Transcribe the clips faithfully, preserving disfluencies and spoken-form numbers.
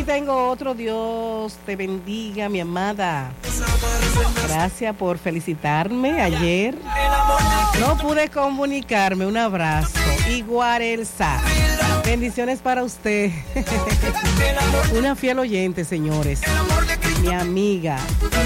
aquí tengo otro. Dios te bendiga, mi amada. Gracias por felicitarme ayer. No pude comunicarme. Un abrazo. Igual Elsa. Bendiciones para usted. Una fiel oyente, señores. Mi amiga.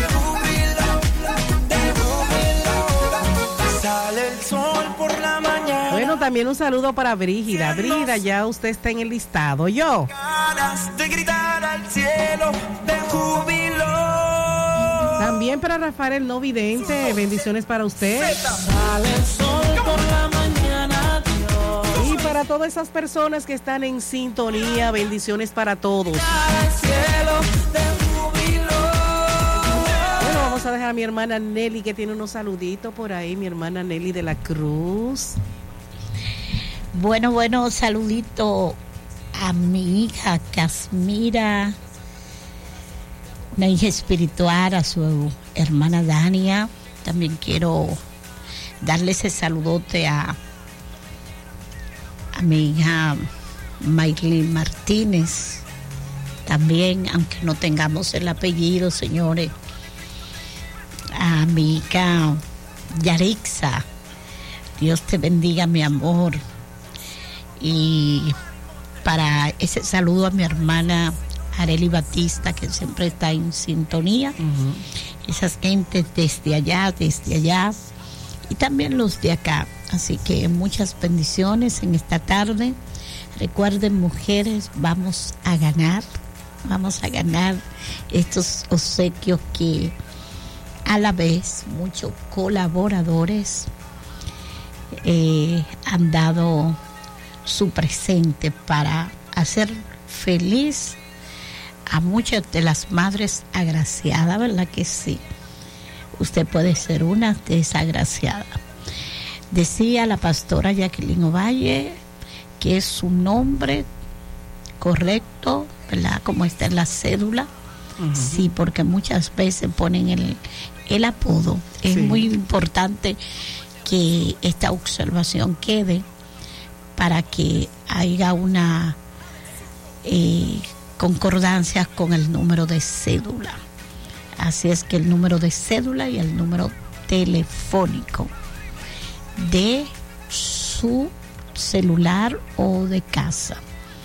Sale el sol por la mañana. Bueno, también un saludo para Brígida. Brígida, ya usted está en el listado. Yo. Ganas de gritar al cielo de júbilo. También para Rafael el no vidente. Bendiciones para usted. Sale el sol por la mañana, Dios. Y para todas esas personas que están en sintonía, bendiciones para todos. Al cielo de júbilo. Bueno, vamos a dejar a mi hermana Nelly, que tiene unos saluditos por ahí. Mi hermana Nelly de la Cruz. Bueno, bueno, saludito a mi hija Casmira, una hija espiritual, a su hermana Dania. También quiero darle ese saludote a, a mi hija Maylin Martínez. También, aunque no tengamos el apellido, señores, a mi hija Yarixa. Dios te bendiga, mi amor. Y para ese saludo a mi hermana Areli Batista, que siempre está en sintonía. Uh-huh. Esas gentes desde allá, desde allá, y también los de acá. Así que muchas bendiciones en esta tarde. Recuerden, mujeres, vamos a ganar, vamos a ganar estos obsequios que a la vez muchos colaboradores eh, han dado su presente para hacer feliz a muchas de las madres agraciadas, ¿verdad que sí? Usted puede ser una de esas agraciadas. Decía la pastora Jacqueline Ovalle que es su nombre correcto, ¿verdad? Como está en la cédula. Uh-huh. Sí, porque muchas veces ponen el, el apodo. Es sí. muy importante que esta observación quede para que haya una eh, concordancia con el número de cédula. Así es que el número de cédula y el número telefónico de su celular o de casa.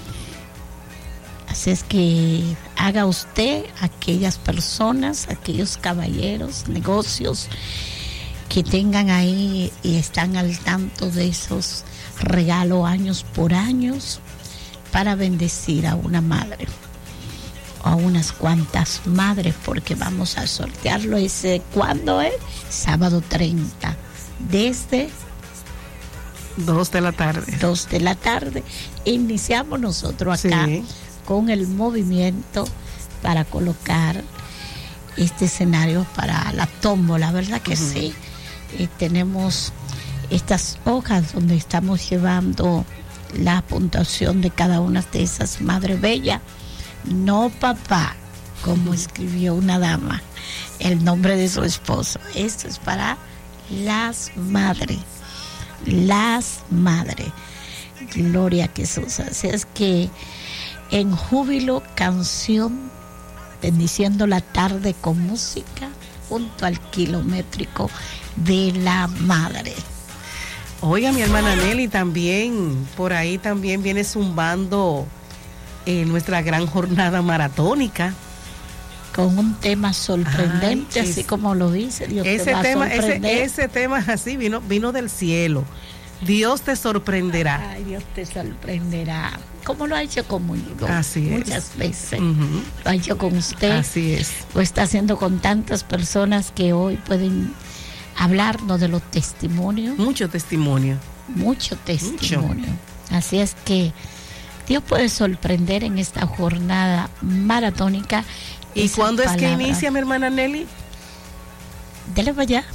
Así es que haga usted, aquellas personas, aquellos caballeros, negocios que tengan ahí y están al tanto de esos regalos años por años para bendecir a una madre o a unas cuantas madres, porque vamos a sortearlo ese, ¿cuándo es? Sábado treinta, desde dos de la tarde. dos de la tarde. Iniciamos nosotros acá sí. con el movimiento para colocar este escenario para la tómbola, ¿verdad que uh-huh. sí? Eh, tenemos estas hojas donde estamos llevando la puntuación de cada una de esas madres bellas. No papá, como uh-huh. escribió una dama, el nombre de su esposo. Esto es para las madres. Las madres. Gloria a Jesús. Así es que en júbilo, canción, bendiciendo la tarde con música, junto al kilométrico de la madre. Oiga, mi hermana Nelly, también, por ahí también viene zumbando eh, nuestra gran jornada maratónica. Con un tema sorprendente, Ay, así es, como lo dice Dios. Ese te va tema, a sorprender. ese, ese tema así vino, vino del cielo. Dios te sorprenderá. Ay, Dios te sorprenderá. Como lo ha hecho conmigo. Así muchas es. veces. Uh-huh. Lo ha hecho con usted. Así es. Lo está haciendo con tantas personas que hoy pueden hablarnos de los testimonios. Mucho testimonio. Mucho testimonio. Mucho. Así es que Dios puede sorprender en esta jornada maratónica. ¿Y cuándo es que inicia, mi hermana Nelly? Dele para allá.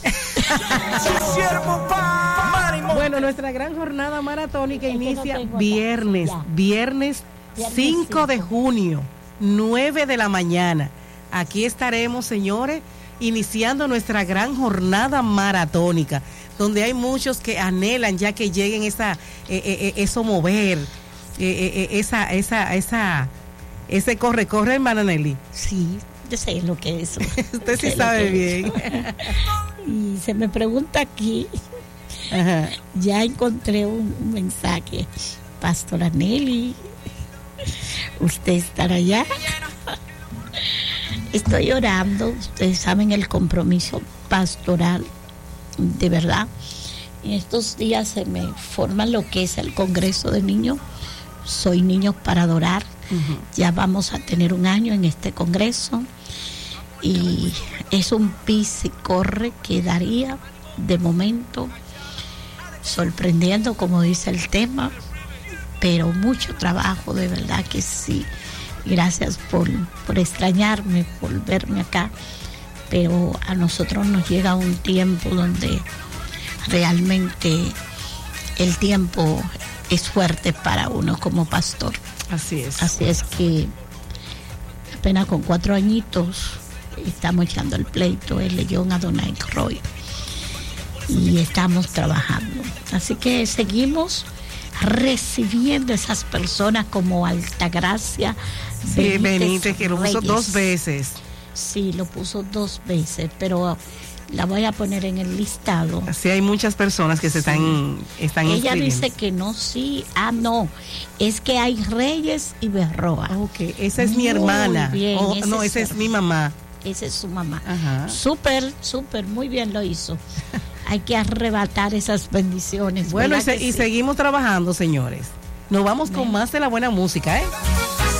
Bueno, nuestra gran jornada maratónica inicia viernes, viernes cinco de junio, nueve de la mañana. Aquí estaremos, señores, iniciando nuestra gran jornada maratónica, donde hay muchos que anhelan ya que lleguen esa, eh, eh, eso mover, eh, eh, esa, esa, esa, Ese corre, corre, hermana Nelly. Sí, yo sé lo que es eso. Usted sí sabe bien. Y se me pregunta aquí, ajá, ya encontré un, un mensaje. Pastora Nelly, ¿usted estará allá? Estoy orando, ustedes saben el compromiso pastoral, de verdad. En estos días se me forma lo que es el Congreso de Niños. Soy Niños para Adorar. Uh-huh. Ya vamos a tener un año en este congreso y es un pis y corre que daría de momento, sorprendiendo como dice el tema, pero mucho trabajo, de verdad que sí. Gracias por, por extrañarme, por verme acá, pero a nosotros nos llega un tiempo donde realmente el tiempo es fuerte para uno como pastor. Así es. Así es que apenas con cuatro añitos estamos echando el pleito, el León Adonai Roy, y estamos trabajando. Así que seguimos recibiendo esas personas como Altagracia. Sí, Benítez, que lo puso dos veces. Sí, lo puso dos veces, pero la voy a poner en el listado. Sí, hay muchas personas que se sí. están, están Ella dice que no, sí, ah, no, es que hay Reyes y Berroa. Ok, esa es muy mi hermana. Bien, oh, no, esa es mi mamá. Esa es su mamá. Ajá. Súper, súper, muy bien lo hizo. Hay que arrebatar esas bendiciones. Bueno, y, se, y sí. seguimos trabajando, señores. Nos vamos Bien. con más de la buena música, ¿eh?